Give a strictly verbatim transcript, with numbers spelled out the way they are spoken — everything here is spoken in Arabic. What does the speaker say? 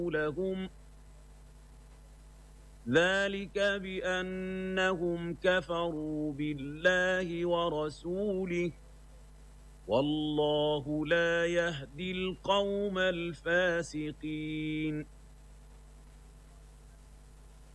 لهم ذلك بأنهم كفروا بالله ورسوله والله لا يهدي القوم الفاسقين.